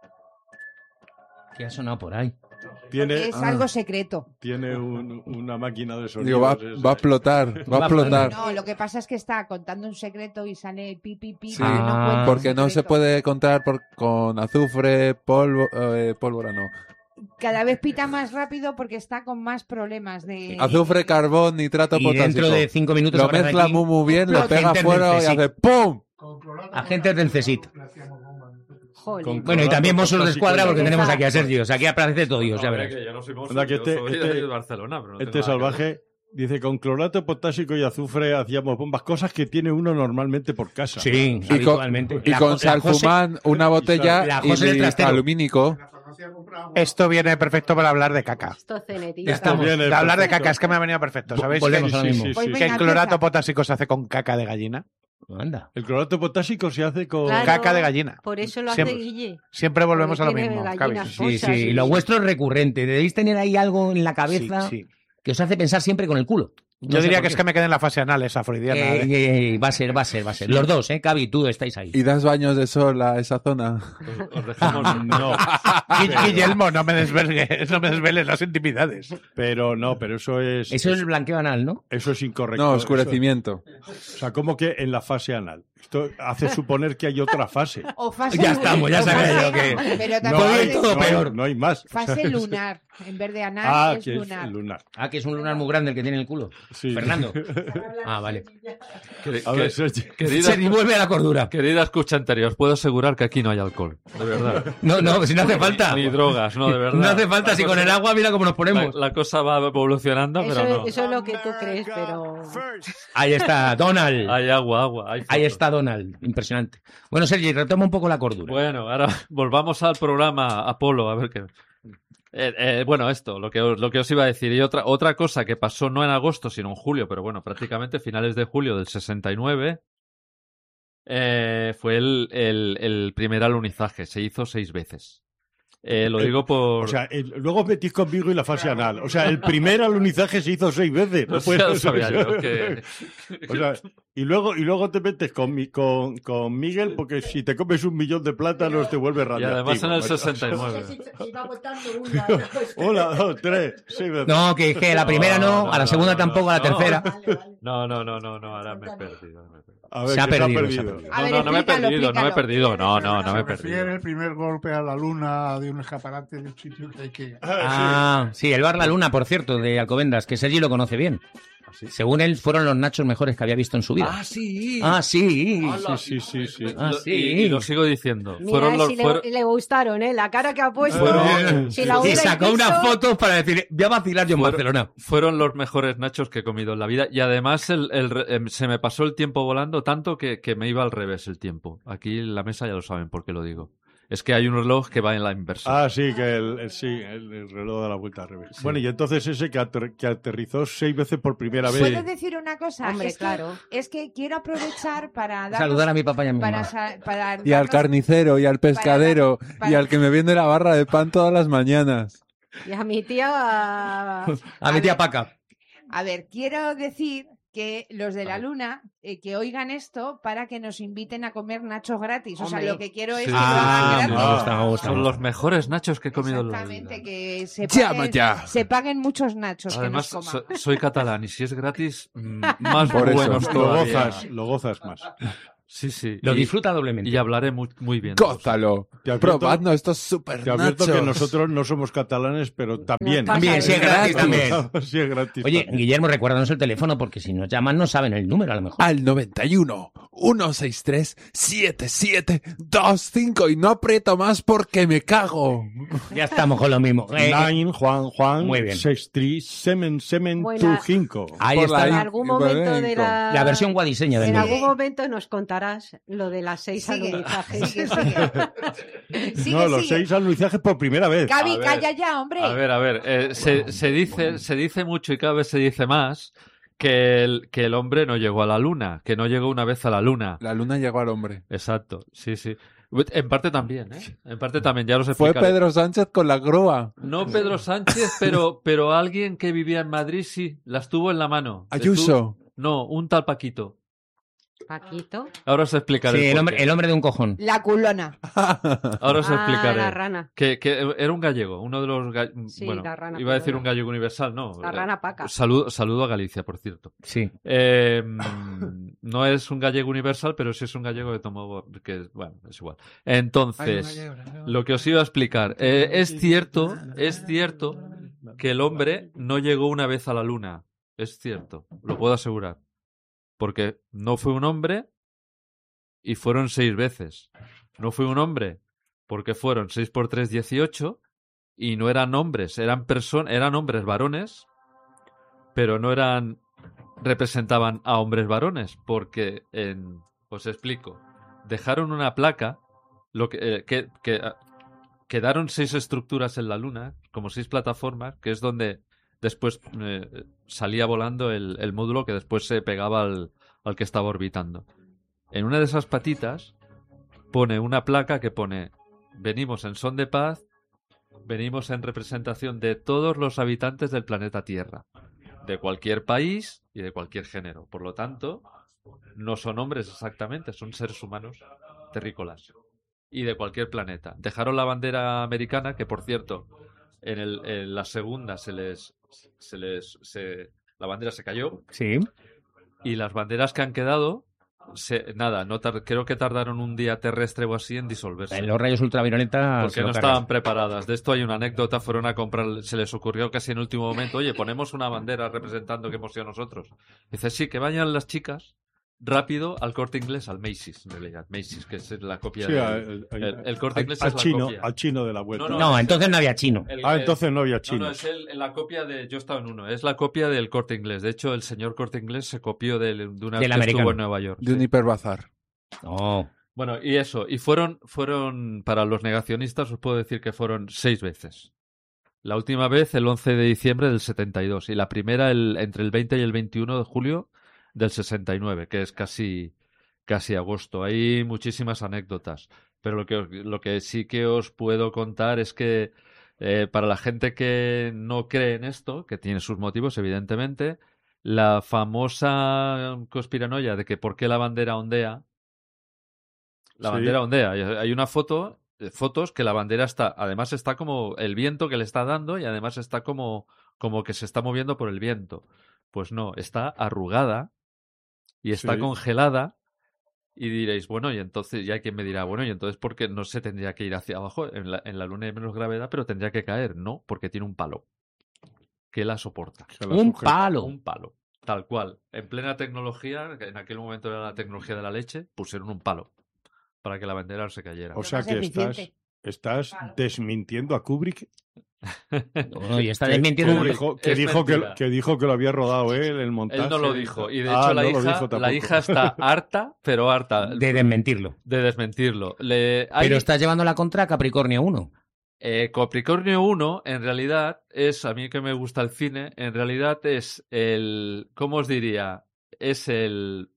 ¿Qué ha sonado por ahí? Tiene, Es Ah. algo secreto. tiene un- una máquina de sonido. Digo, va, va a explotar, va a explotar. No, lo que pasa es que está contando un secreto y sale pi, pi, pi. Sí, pero no Ah. cuenta el Porque no se secreto. puede contar por, con azufre, polvo, eh, pólvora, no. Cada vez pita más rápido porque está con más problemas de... Azufre, carbón, nitrato, Y potásico. dentro de cinco minutos Lo aparece mezcla aquí muy, muy bien, lo Agentes pega del fuera y CSIC. hace ¡pum! agentes del CSIC. Jolín. Con- Bueno, y también Mossos de Escuadra porque Esa- tenemos aquí a Sergio. O sea, aquí aparece todo Dios, ya Hombre, verás. que yo no soy monstruo, Anda, que yo este- soy este- de Barcelona, pero no Este tengo nada que ver. salvaje dice, con clorato potásico y azufre hacíamos bombas, cosas que tiene uno normalmente por casa. Sí, Y con, habitualmente. y La con Jo- la José- salfumán, una botella La y José del li- trastero. alumínico. Esto viene perfecto para hablar de caca. Esto cenetita. Estamos- Viene De hablar de perfecto. caca, es que me ha venido perfecto. ¿Sabéis Volvemos que, ahora mismo. sí, Pues sí. que venga, el clorato empieza. potásico se hace con caca de gallina? Anda. El clorato potásico se hace con... Claro. Caca de gallina. Por eso lo Siempre- hace Guille. Siempre volvemos a lo Porque tiene mismo. gallinas Cabi. Sí, Cosas, sí. sí, Lo sí. vuestro es recurrente. Debéis tener ahí algo en la cabeza Sí, sí. que os hace pensar siempre con el culo. No Yo sé diría por que es qué. que me quedé en la fase anal esa freudiana. Eh, ¿eh? eh, eh, va a ser, va a ser, va a ser. Los dos, ¿eh? Cavi y tú estáis ahí. Y das baños de sol a esa zona. Os, os dejamos. No, Guill- Guillermo, no me desveles, no me desveles las intimidades. pero no, pero eso es... Eso es el blanqueo anal, ¿no? Eso es incorrecto. No, Eso- oscurecimiento. o sea, como que en la fase anal. Esto hace suponer que hay otra fase. O fase Ya lunar. estamos, ya O sabía fase- yo que- Pero No también hay es- todo no, hay, peor. no hay más. Fase lunar. En vez de anal Ah, es que lunar. es lunar. Ah, que es un lunar muy grande el que tiene en el culo. Sí. Fernando. Ah, vale. Que- A que- ver, Sergi. querida, Sergi, vuelve a la cordura. querida escucha anterior, os puedo asegurar que aquí no hay alcohol. De verdad. No, no, si no hace falta. Ni drogas, no, de verdad. No hace falta, La si cosa- con el agua mira cómo nos La, ponemos. la cosa va evolucionando, Eso, pero no. eso es lo que tú crees, pero... Ahí está, Donald. Hay agua, agua. Hay Ahí fotos. está Donald. Impresionante. Bueno, Sergi, retoma un poco la cordura. Bueno, ahora volvamos al programa Apolo, a ver qué. Eh, eh, bueno, esto, lo que, os, lo que os iba a decir. Y otra, otra cosa que pasó no en agosto, sino en julio, pero bueno, prácticamente finales de julio del sesenta y nueve, eh, fue el, el, el primer alunizaje. Se hizo seis veces. Eh, lo digo por... O sea, el- luego os metís conmigo y la fase anal. O sea, el primer alunizaje se hizo seis veces. No No sé, puede ya lo ser. sabía yo, que- O sea, y luego, y luego te metes con, mi- con, con Miguel, porque si te comes un millón de plátanos te vuelves Y radioactivo. además en el macho. sesenta y nueve. Una, dos, tres, seis veces. No, que, que la primera no, a la segunda tampoco, a la no. tercera. No, no, no, no, no, ahora me he perdido. me he perdido. A ver, Se ha que perdido, se ha perdido. A No, ver, no, no me he explícalo, perdido, no me he explícalo. perdido. No, no, no me he Se refiere perdido. el primer golpe a la luna de un escaparate de un sitio que hay que... Ah, sí, el Bar La Luna, por cierto, de Alcobendas, que Sergi lo conoce bien. Según él, fueron los nachos mejores que había visto en su vida. Ah, sí. Ah, sí. Sí, sí, sí, sí. Ah, Lo- sí. Y, y lo sigo diciendo. Mira, fueron los, si le, fueron- le gustaron, ¿eh? La cara que ha puesto. Fueron- si la Y hubiera sacó visto- unas fotos para decir, voy a vacilar yo en Fueron- Barcelona. fueron los mejores nachos que he comido en la vida. Y además el, el re- em, se me pasó el tiempo volando tanto que, que me iba al revés el tiempo. Aquí en la mesa ya lo saben por qué lo digo. Es que hay un reloj que va en la inversa. Ah, sí, que el, el- sí, el, el reloj de la vuelta al revés. Bueno, y entonces ese que, ater- que aterrizó seis veces por primera vez. ¿Puedo decir una cosa? Hombre, es, claro. que, es que quiero aprovechar para darnos- Saludar a mi papá y a mi para, mamá. sa- para Y al darnos- carnicero, y al pescadero, para- y al que me vende la barra de pan todas las mañanas. Y a mi tía... A mi tía ver. Paca. A ver, quiero decir que los de la luna eh, que oigan esto para que nos inviten a comer nachos gratis. O sea, Hombre. lo que quiero es Sí. que lo hagan Ah, gratis. me gusta, me gusta. Son los mejores nachos que he comido en la Exactamente, vida. que se Llama paguen, ya. se paguen muchos nachos Además, que nos so- coman. soy catalán y si es gratis, mm, más Por eso, buenos Lo todavía. gozas, lo gozas más. Sí, sí. Lo y, disfruta doblemente. y hablaré muy, muy bien. de vosotros. Gózalo. Te advierto- Probadnos estos super Te advierto nachos. que nosotros no somos catalanes, pero también. Nos pasa También, sí, es gratis también. Sí, es gratis. Oye, también. Guillermo, recuérdanos el teléfono porque si nos llaman no saben el número a lo mejor. Al noventa y uno, ciento sesenta y tres, setenta y siete, veinticinco y no aprieto más porque me cago. Ya estamos con lo mismo. Eh, eh, Nine, Juan, Juan, Muy bien. seis, tres, semen, semen, Buena. two, cinco. ahí por la está En la, algún momento de la... la versión guadiseña del En número. algún momento nos contarás lo de las seis Sigue, alunizajes. sigue, sigue. Sigue, No, los sigue. seis alunizajes por primera vez. Gaby, A ver, calla ya, hombre. A ver, a ver, eh, se, se dice, se dice mucho y cada vez se dice más que el, que el hombre no llegó a la luna, que no llegó una vez a la luna. La luna llegó al hombre. Exacto, sí, sí. En parte también, ¿eh? En parte también, ya los Fue explicaré. Pedro Sánchez con la grúa. No Pedro Sánchez, pero, pero alguien que vivía en Madrid sí, las tuvo en la mano. Ayuso. Estuvo- No, un tal Paquito. Paquito. Ahora os explicaré. Sí, el por hombre, qué. el hombre de un cojón. La culona. Ahora os Ah, explicaré. la rana. Que, que era un gallego, uno de los ga- Sí, bueno, la rana iba a decir culona. un gallego universal, no. La rana Paca. Saludo, saludo a Galicia, por cierto. Sí. Eh, mm, no es un gallego universal, pero sí es un gallego que tomó, que bueno, es igual. Entonces, lo que os iba a explicar, eh, es cierto, es cierto que el hombre no llegó una vez a la luna. Es cierto, lo puedo asegurar. Porque no fue un hombre y fueron seis veces. No fue un hombre porque fueron seis por tres, dieciocho y no eran hombres, eran personas, eran hombres varones, pero no eran representaban a hombres varones porque en, os explico, dejaron una placa, lo que, eh, que, que ah, quedaron seis estructuras en la luna, como seis plataformas, que es donde después eh, salía volando el, el módulo que después se pegaba al, al que estaba orbitando. En una de esas patitas pone una placa que pone: venimos en son de paz, venimos en representación de todos los habitantes del planeta Tierra, de cualquier país y de cualquier género. Por lo tanto, no son hombres exactamente, son seres humanos terrícolas y de cualquier planeta. Dejaron la bandera americana, que por cierto, en, el, en la segunda se les, se les, se, la bandera se cayó, Sí. y las banderas que han quedado se, nada, no tar, creo que tardaron un día terrestre o así en disolverse. En los rayos ultravioletas. Porque no estaban preparadas. De esto hay una anécdota, fueron a comprar, se les ocurrió casi en último momento, oye, ponemos una bandera representando que hemos sido nosotros. Dice, sí, que vayan las chicas rápido al Corte Inglés, al Macy's, en realidad. Macy's, que es la copia sí, del... el, el, el, el Corte Inglés al, es la chino, copia. Al chino de la vuelta. No, no, no entonces no había chino. El, ah, entonces no había chino. No, no, es el, la copia de... Yo estaba en uno. Es la copia del Corte Inglés. De hecho, el señor Corte Inglés se copió de, de una vez que estuvo en Nueva York. De un sí. hiperbazar. Oh. Bueno, y eso. Y fueron, fueron, para los negacionistas, os puedo decir que fueron seis veces. La última vez el once de diciembre del setenta y dos. Y la primera el, entre el veinte y el veintiuno de julio del sesenta y nueve, que es casi... casi agosto. Hay muchísimas anécdotas, pero lo que, lo que sí que os puedo contar es que eh, para la gente que no cree en esto, que tiene sus motivos, evidentemente, la famosa conspiranoia de que por qué la bandera ondea, la sí. bandera ondea. Hay una foto, fotos que la bandera está, además está como el viento que le está dando y además está como, como que se está moviendo por el viento. Pues no, está arrugada y está sí. congelada. Y diréis, bueno, y entonces, ya hay quien me dirá, bueno, y entonces, ¿por qué no se tendría que ir hacia abajo? En la, en la Luna hay menos gravedad, pero tendría que caer. No, porque tiene un palo que la soporta. La un sujeta. palo. Un palo, tal cual. En plena tecnología, que en aquel momento era la tecnología de la leche, pusieron un palo para que la bandera se cayera. O sea que estás, estás desmintiendo a Kubrick. No, y está desmintiendo. Que, dijo, que, dijo que, que dijo que lo había rodado él, el montaje. Él no lo dijo. Y de ah, hecho, la, no hija, la hija está harta, pero harta. De desmentirlo. De desmentirlo. Le, hay... Pero estás llevando la contra a Capricornio uno. Eh, Capricornio uno, en realidad, es, a mí que me gusta el cine, en realidad es el. ¿Cómo os diría? Es el.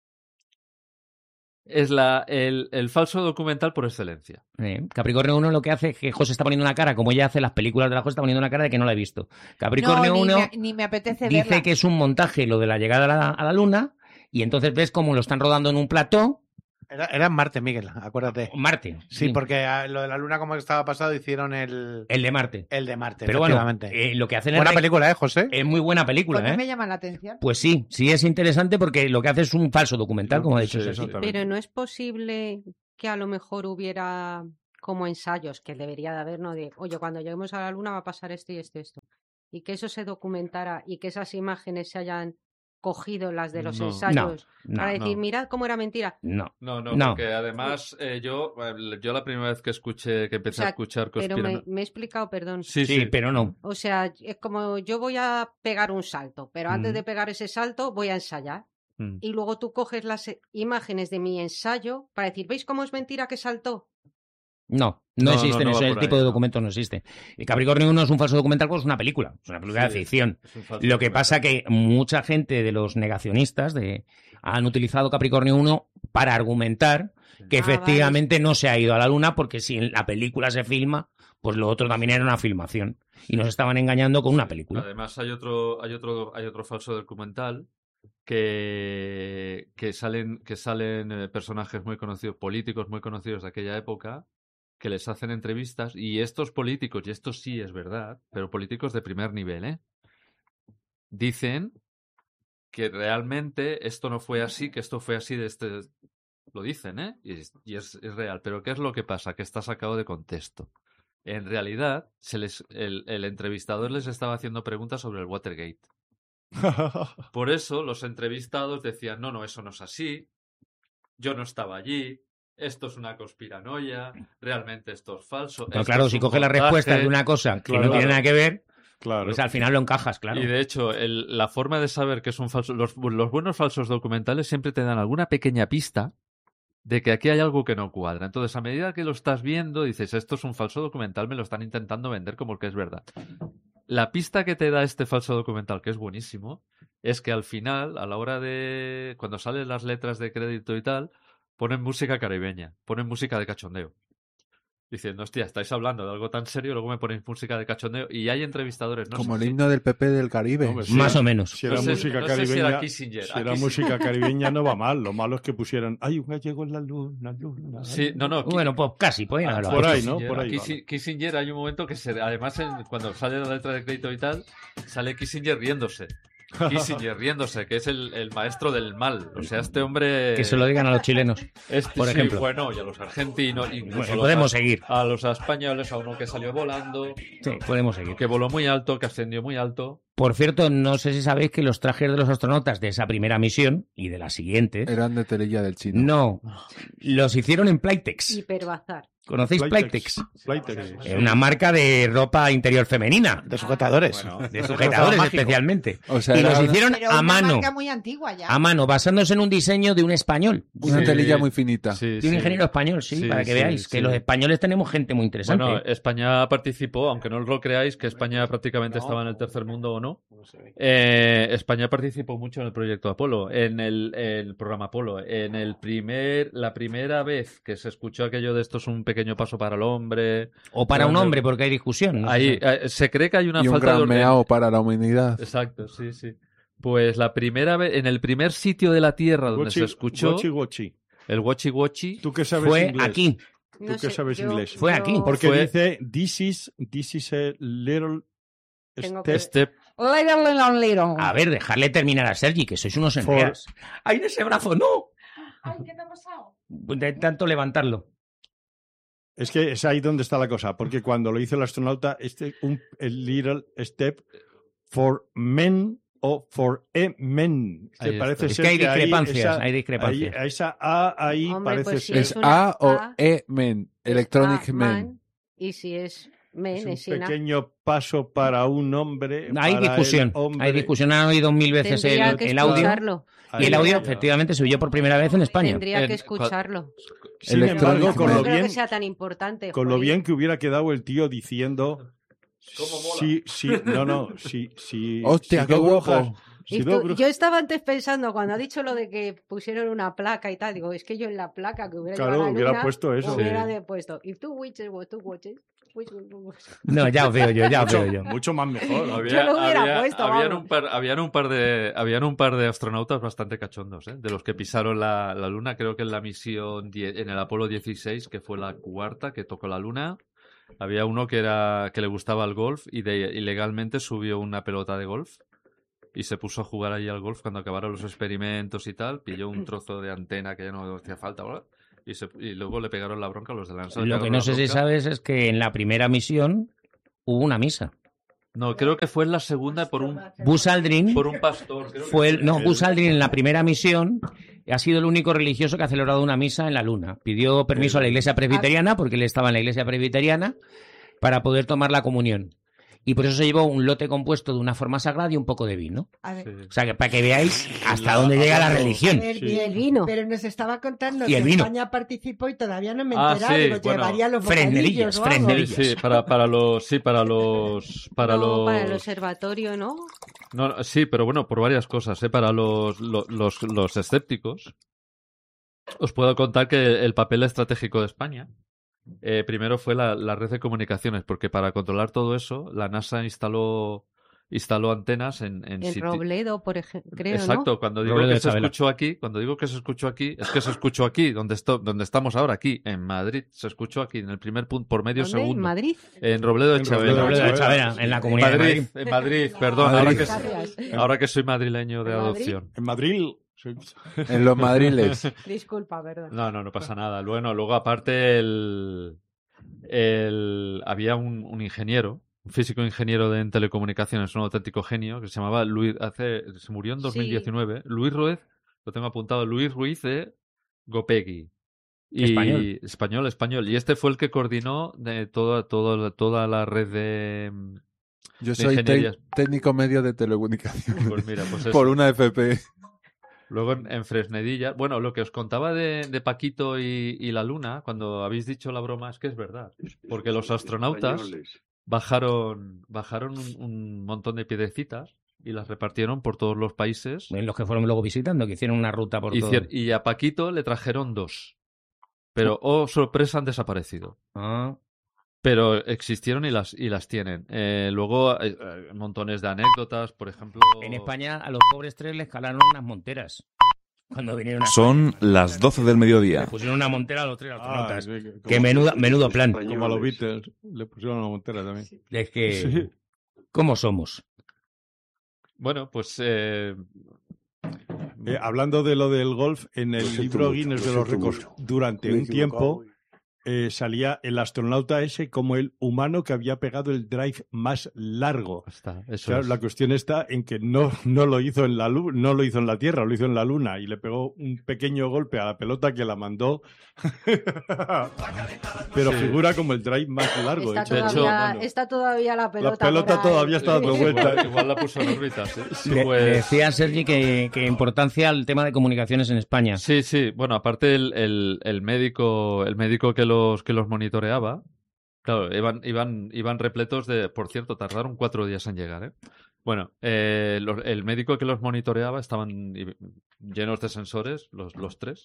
Es la, el, el falso documental por excelencia. Eh, Capricornio uno lo que hace es que José está poniendo una cara, como ella hace las películas de la José, está poniendo una cara de que no la he visto. Capricornio no, uno ni me, ni me apetece dice verla. que es un montaje lo de la llegada a la, a la Luna y entonces ves cómo lo están rodando en un plató. Era, era en Marte, Miguel, acuérdate. Marte. Sí, sí, porque a, lo de la Luna, como estaba pasado, hicieron el... El de Marte. El de Marte, pero efectivamente. Bueno, eh, lo que hacen buena es... película, ¿eh, José? Es muy buena película, ¿Por qué ¿eh? me llama la atención? Pues sí, sí es interesante porque lo que hace es un falso documental, sí, como ha dicho. Sí, pero no es posible que a lo mejor hubiera como ensayos, que debería de haber, ¿no? De, oye, cuando lleguemos a la Luna va a pasar esto y esto y esto. Y que eso se documentara y que esas imágenes se hayan cogido las de los no, ensayos no, no, para decir, no. mirad cómo era mentira. No, no, no, no. porque además eh, yo, yo la primera vez que escuché, que empecé o sea, a escuchar pero me, conspirano... me he explicado, perdón. Sí, sí, sí, pero no. O sea, es como yo voy a pegar un salto, pero antes mm. de pegar ese salto voy a ensayar. Mm. Y luego tú coges las imágenes de mi ensayo para decir, ¿veis cómo es mentira que saltó? No, no, no existen, no, no ese tipo ahí, de documentos no existe. El Capricornio uno es un falso documental, pues es una película, es una película sí, de ficción. Lo que pasa que mucha gente de los negacionistas de, han utilizado Capricornio uno para argumentar que ah, efectivamente vale. no se ha ido a la Luna porque si en la película se filma, pues lo otro también era una filmación y nos estaban engañando con una película. Además hay otro, hay otro, hay otro falso documental que, que salen, que salen eh, personajes muy conocidos, políticos muy conocidos de aquella época, que les hacen entrevistas, y estos políticos, y esto sí es verdad, pero políticos de primer nivel, ¿eh? Dicen que realmente esto no fue así, que esto fue así de este... Lo dicen, ¿eh? Y, es, y es, es real. Pero ¿qué es lo que pasa? Que está sacado de contexto. En realidad, se les, el, el entrevistador les estaba haciendo preguntas sobre el Watergate. Por eso los entrevistados decían, no, no, eso no es así, yo no estaba allí, esto es una conspiranoia, realmente esto es falso. Pero claro, si coges la respuesta de una cosa que claro, no tiene nada que ver, claro. pues al final lo encajas, claro. Y de hecho, el, la forma de saber que es un falso... Los, los buenos falsos documentales siempre te dan alguna pequeña pista de que aquí hay algo que no cuadra. Entonces, a medida que lo estás viendo, dices, esto es un falso documental, me lo están intentando vender como que es verdad. La pista que te da este falso documental, que es buenísimo, es que al final, a la hora de... cuando salen las letras de crédito y tal, ponen música caribeña, ponen música de cachondeo. Diciendo, hostia, estáis hablando de algo tan serio, luego me ponéis música de cachondeo. Y hay entrevistadores, ¿no? Como sé el si... himno del P P del Caribe. No, si Más era, o menos. Si era no sé, música no caribeña, sé si era Kissinger. si era música caribeña no va mal. Lo malo es que pusieran, hay un gallego en la luna, luna. Sí, no, no. Bueno, pues casi, podían ah, haberlo. Por ahí, ¿no? Por ahí. Kissinger, Kissinger hay un momento que se, además en, cuando sale la letra de crédito y tal, sale Kissinger riéndose. Kissinger riéndose, que es el, el maestro del mal. O sea, este hombre... Que se lo digan a los chilenos, Este, por sí, ejemplo. bueno, y a los argentinos, incluso Bueno, a los podemos a- seguir. A los españoles, a uno que salió volando, Sí, podemos seguir. que voló muy alto, que ascendió muy alto. Por cierto, no sé si sabéis que los trajes de los astronautas de esa primera misión y de las siguientes, Eran de telilla del chino. no, los hicieron en Playtex. Hiperbazar. ¿Conocéis Playtex? Playtex. Es una marca de ropa interior femenina, De sujetadores. de sujetadores mágico. especialmente. O sea, Y era los una- hicieron Pero a una mano, marca muy antigua ya. a mano, basándose en un diseño de un español, una Sí. telilla muy finita. Sí, de un sí. ingeniero español, sí, Sí, para que sí, veáis que sí. los españoles tenemos gente muy interesante. Bueno, España participó, aunque no os lo creáis, que España prácticamente estaba en el tercer mundo o no. Eh, España participó mucho en el proyecto Apolo, en el, el programa Apolo. En el primer, la primera vez que se escuchó aquello de esto es un pequeño paso para el hombre. o para un Cuando- hombre, porque hay discusión. ¿no? Ahí eh, se cree que hay una Y un falta de gran orden. meao para la humanidad. Exacto, sí, sí. Pues la primera vez, en el primer sitio de la Tierra donde Gochi- se escuchó Gochi, gochi. el Wochi Wochi, ¿Tú qué sabes Fue inglés? aquí. ¿Tú No qué sé, sabes yo- inglés? Fue aquí. yo Porque Fue- dice, this is, this is a little Tengo step que- Step. Little, little, little. A ver, dejarle terminar a Sergi, que sois unos For- enreas. ¡Ay, de ese brazo, no! Ay, ¿qué te ha pasado? De tanto levantarlo. Es que es ahí donde está la cosa, porque cuando lo hizo el astronauta, este un a little step for men o for a men. Que Ahí parece está. Es ser que hay ahí discrepancias, esa- hay discrepancias. ahí- esa A ahí Hombre, parece pues si ser ¿Es es una A o A, E men? es Electronic A, men. Y si es men, es un es Ina. pequeño paso para un hombre. Hay para discusión, el hombre. hay discusión. Han oído mil veces Tendría el, que el audio. escucharlo. Y el Ahí audio, ya. efectivamente, se oyó por primera vez en España. Tendría En- que escucharlo. Sin Electronic embargo, con men. lo No creo bien, que sea tan importante. con lo Jolín. bien que hubiera quedado el tío diciendo. ¿Cómo mola? Sí, sí, no, no, sí, sí. Hostia, si qué dos guapo. brujas- si Y dos tú- brujas- yo estaba antes pensando, cuando ha dicho lo de que pusieron una placa y tal, digo, es que yo en la placa que hubiera Claro, llevado a la hubiera luna, puesto eso. hubiera Sí. de puesto, if two witches were two watches, which one was-" No, ya os veo yo, ya os veo yo. Mucho más mejor. Había, lo hubiera había- puesto, habían vamos. un par, habían un par de, habían un par de astronautas bastante cachondos, ¿eh? De los que pisaron la, la luna. Creo que en la misión die- en el Apolo dieciséis, que fue la cuarta que tocó la luna, había uno que era que le gustaba el golf y de, ilegalmente subió una pelota de golf y se puso a jugar allí al golf cuando acabaron los experimentos y tal. Pilló un trozo de antena que ya no hacía falta, ¿verdad? Y, se- y luego le pegaron la bronca a los de la NASA. le Lo que pegaron no la sé si bronca. sabes es que en la primera misión hubo una misa. No, creo que fue en la segunda por un, Buzz Aldrin por un pastor. creo que fue el, no, el- Buzz Aldrin en la primera misión ha sido el único religioso que ha celebrado una misa en la luna. Pidió permiso a la iglesia presbiteriana, porque él estaba en la iglesia presbiteriana, para poder tomar la comunión. Y por eso se llevó un lote compuesto de una forma sagrada y un poco de vino. A ver, Sí. O sea, que para que veáis hasta dónde llega la a religión. ver, Sí. bien, Y el vino. Pero nos estaba contando Y el que vino. España participó y todavía no me he Ah, enterado. sí, Digo, bueno, llevaría los fresnedillas, bocadillos o algo. fresnedillas. Sí, para, para los. Sí, para los. Para No, los. para el observatorio, ¿no? No, no, sí, pero bueno, por varias cosas, ¿eh? Para los, lo- los, los escépticos, os puedo contar que el papel estratégico de España eh, primero fue la, la red de comunicaciones, porque para controlar todo eso, la NASA instaló, instaló antenas en, en En siti- Robledo, por ejemplo, creo, Exacto, ¿no? cuando digo Robledo que de se Chabela. escuchó aquí, cuando digo que se escuchó aquí, es que se escuchó aquí, donde, esto, donde estamos ahora, aquí, en Madrid, se escuchó aquí, en el primer punto, por medio ¿Dónde? ¿En segundo. Madrid? En Robledo de En Chabela. Robledo de Chabela. Chabela, en la comunidad de Madrid, Madrid. en Madrid, perdón, Madrid. ahora que, Gracias. ahora que soy madrileño de ¿En Madrid? adopción. En Madrid. sí. En los madriles. Disculpa, verdad. No, no, no pasa nada. Bueno, luego aparte el, el había un, un ingeniero, un físico ingeniero de, en telecomunicaciones, un auténtico genio, que se llamaba Luis, hace, se murió en dos mil diecinueve, Luis Ruiz, lo tengo apuntado, Luis Ruiz de Gopegui. Y, Español. Español, español. Y este fue el que coordinó de toda, toda, toda la red de... Yo de soy ingenierías. tec- técnico medio de telecomunicaciones. Pues mira, pues eso. Por una F P. Luego en, en Fresnedilla. Bueno, lo que os contaba de, de Paquito y, y la Luna, cuando habéis dicho la broma, es que es verdad. Porque los astronautas bajaron, bajaron un, un montón de piedrecitas y las repartieron por todos los países. En los que fueron luego visitando, que hicieron una ruta por todo. Hicier- y a Paquito le trajeron dos. Pero, oh, sorpresa, han desaparecido. Ah, Pero existieron y las, y las tienen. Eh, luego, eh, eh, montones de anécdotas, por ejemplo. en España a los pobres tres les calaron unas monteras. Cuando vinieron a Son las doce del mediodía. Le pusieron una montera a los tres Ah, astronautas. sí, que- que como- menuda, menudo plan. Como a los Beatles le pusieron una montera también. Es que, Sí. ¿cómo somos? Bueno, pues... Eh... Eh, hablando de lo del golf, en el Lo libro mucho, Guinness lo de los siento récords, mucho. durante Me he un tiempo, equivocado. eh, salía el astronauta ese como el humano que había pegado el drive más largo. Está, eso Claro, es. la cuestión está en que no, no lo hizo en la lu- no lo hizo en la Tierra, lo hizo en la Luna y le pegó un pequeño golpe a la pelota que la mandó. Pero Sí. figura como el drive más largo. Está hecho de por hecho, un todavía, humano. está todavía la pelota. pelota por ahí. todavía está dando vueltas. Igual, igual la puso en órbita, sí. Sí, Le- pues- le decía Sergi que, que importancia el tema de comunicaciones en España. Sí, sí. Bueno, aparte el, el, el médico, el médico que los que los monitoreaba, claro, iban, iban, iban repletos de, por cierto, tardaron cuatro días en llegar, ¿eh? Bueno, eh, los- el médico que los monitoreaba estaban i- llenos de sensores, los, los tres.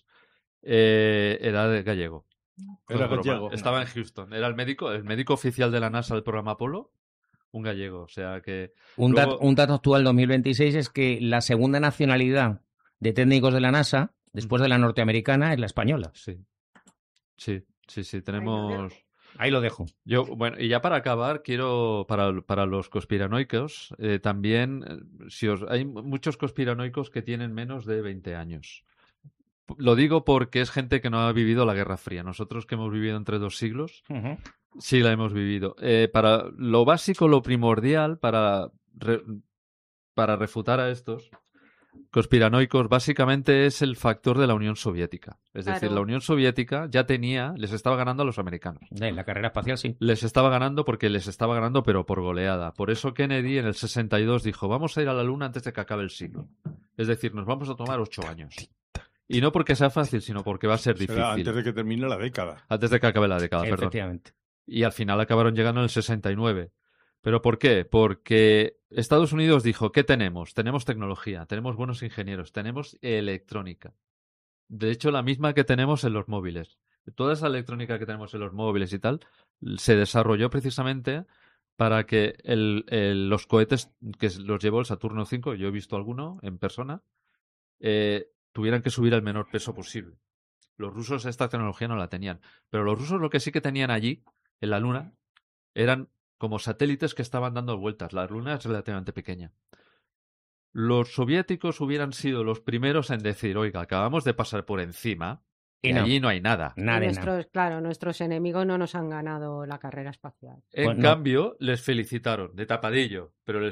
Eh, era de gallego. Era No es broma. gallego. Estaba en Houston. Era el médico, el médico oficial de la NASA del programa Apolo, un gallego. O sea que. Un, luego- dato, un dato actual dos mil veintiséis es que la segunda nacionalidad de técnicos de la NASA, después de la norteamericana, es la española. Sí. Sí, sí, sí. Tenemos. Ahí lo dejo. Yo, bueno, y ya para acabar, quiero, para, para los conspiranoicos, eh, también, eh, si os, hay muchos conspiranoicos que tienen menos de veinte años. Lo digo porque es gente que no ha vivido la Guerra Fría. Nosotros que hemos vivido entre dos siglos, Ujú. sí la hemos vivido. Eh, para lo básico, lo primordial, para, re- para refutar a estos conspiranoicos, básicamente es el factor de la Unión Soviética. Es decir, Claro. la Unión Soviética ya tenía, les estaba ganando a los americanos. En la carrera espacial, sí. Les estaba ganando porque les estaba ganando, pero por goleada. Por eso Kennedy en el sesenta y dos dijo, vamos a ir a la Luna antes de que acabe el siglo. Es decir, nos vamos a tomar ocho años. Y no porque sea fácil, sino porque va a ser difícil. Será antes de que termine la década. Antes de que acabe la década, perdón. Efectivamente. Y al final acabaron llegando en el sesenta y nueve. ¿Pero por qué? Porque Estados Unidos dijo, ¿qué tenemos? Tenemos tecnología, tenemos buenos ingenieros, tenemos electrónica. De hecho, la misma que tenemos en los móviles. Toda esa electrónica que tenemos en los móviles y tal, se desarrolló precisamente para que el, el- los cohetes que los llevó el Saturno cinco, yo he visto alguno en persona, eh, tuvieran que subir el menor peso posible. Los rusos esta tecnología no la tenían. Pero los rusos lo que sí que tenían allí, en la Luna, eran como satélites que estaban dando vueltas. La Luna es relativamente pequeña. Los soviéticos hubieran sido los primeros en decir, oiga, acabamos de pasar por encima y, Y no. allí no hay nada. Y Nada de nada. nuestros, claro, nuestros enemigos no nos han ganado la carrera espacial. En Pues no. cambio, les felicitaron de tapadillo, pero les